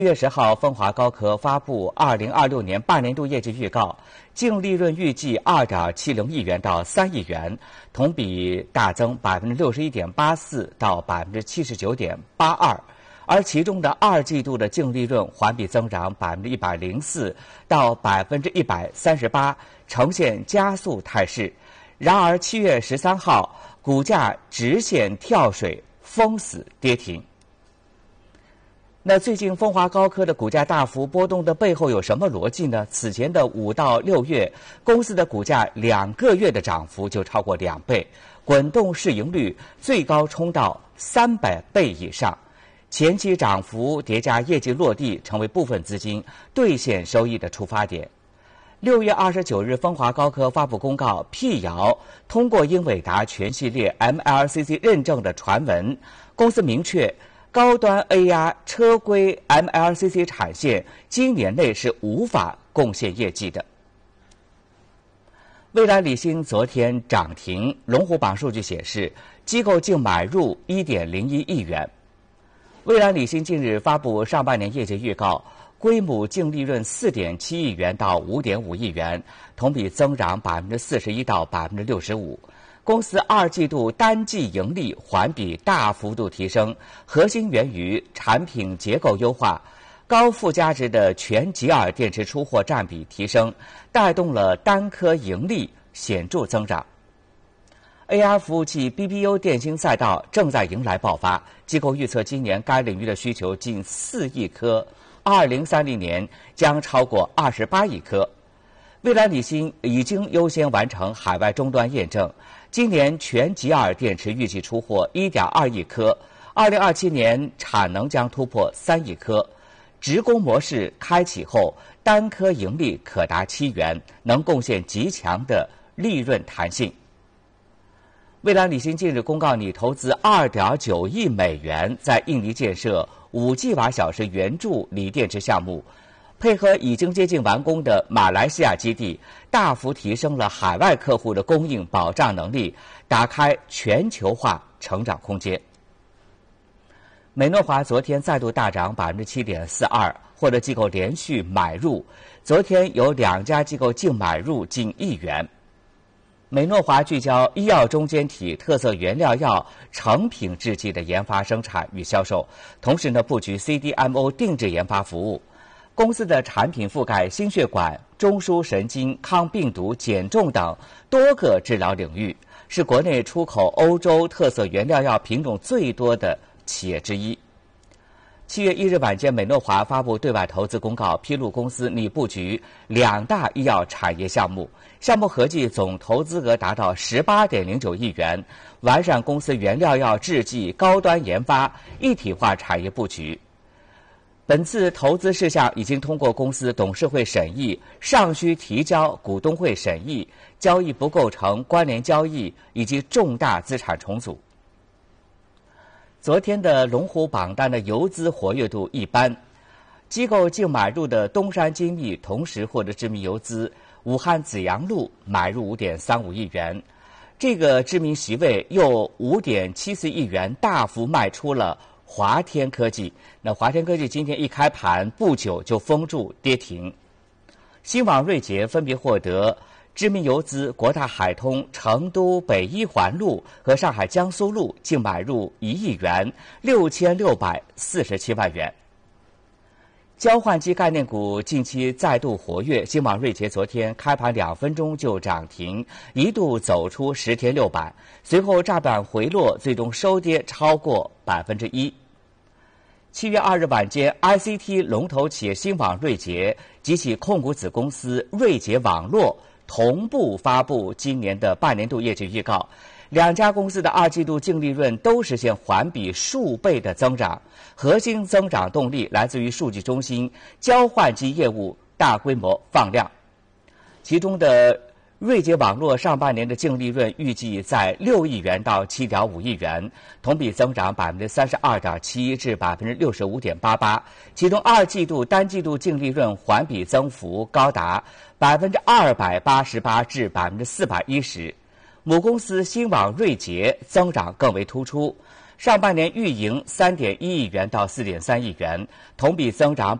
月10号，风华高科发布2026年半年度业绩预告，净利润预计2.70亿元到3亿元，同比大增61.84%到79.82%，而其中的二季度的净利润环比增长104%到138%，呈现加速态势。然而7月13号，股价直线跳水，封死跌停。那最近风华高科的股价大幅波动的背后有什么逻辑呢？此前的5到6月，公司的股价2个月的涨幅就超过2倍，滚动市盈率最高冲到300倍以上。前期涨幅叠加业绩落地，成为部分资金兑现收益的出发点。6月29日，风华高科发布公告，辟谣通过英伟达全系列 MLCC 认证的传闻，公司明确高端 AI 车规 MLCC 产线今年内是无法贡献业绩的。蔚来理鑫昨天涨停，龙虎榜数据显示，机构净买入1.01亿元。蔚来理鑫近日发布上半年业绩预告，归母净利润4.7亿元到5.5亿元，同比增长41%到65%。公司二季度单季盈利环比大幅度提升，核心源于产品结构优化，高附加值的全极耳电池出货占比提升，带动了单颗盈利显著增长。AR 服务器 BBU 电芯赛道正在迎来爆发，机构预测今年该领域的需求近4亿颗，2030年将超过28亿颗。蔚来理鑫已经优先完成海外终端验证，今年全极耳电池预计出货1.2亿颗，2027年产能将突破3亿颗。直供模式开启后，单颗盈利可达7元，能贡献极强的利润弹性。蔚来理鑫近日公告拟投资2.9亿美元在印尼建设5吉瓦小时圆柱锂电池项目，配合已经接近完工的马来西亚基地，大幅提升了海外客户的供应保障能力，打开全球化成长空间。美诺华昨天再度大涨7.42%，获得机构连续买入，昨天有2家机构净买入近1亿元。美诺华聚焦医药中间体特色原料药成品制剂的研发、生产与销售，同时布局 CDMO 定制研发服务。公司的产品覆盖心血管、中枢神经、抗病毒、减重等多个治疗领域，是国内出口欧洲特色原料药品种最多的企业之一。7月1日晚间，美诺华发布对外投资公告，披露公司拟布局2大医药产业项目，项目合计总投资额达到18.09亿元，完善公司原料药制剂高端研发一体化产业布局。本次投资事项已经通过公司董事会审议，尚需提交股东会审议，交易不构成关联交易以及重大资产重组。昨天的龙虎榜单的游资活跃度一般，机构净买入的东山精密同时获得知名游资，武汉紫阳路买入5.35亿元，这个知名席位又5.74亿元大幅卖出了华天科技。那华天科技今天一开盘不久就封住跌停。新网瑞捷分别获得知名游资国泰海通、成都北一环路和上海江苏路净买入1亿元，6647万元。交换机概念股近期再度活跃，新网瑞捷昨天开盘2分钟就涨停，一度走出10天6板，随后炸板回落，最终收跌超过1%。7月2日晚间 ，ICT 龙头企业新网瑞捷及其控股子公司瑞捷网络同步发布今年的半年度业绩预告，2家公司的二季度净利润都实现环比数倍的增长，核心增长动力来自于数据中心、交换机业务大规模放量。其中的瑞捷网络上半年的净利润预计在6亿元到7.5亿元，同比增长32.71%至65.88%，其中二季度单季度净利润环比增幅高达288%至410%。母公司新网瑞捷增长更为突出， 上半年预盈3.1亿元到4.3亿元，同比增长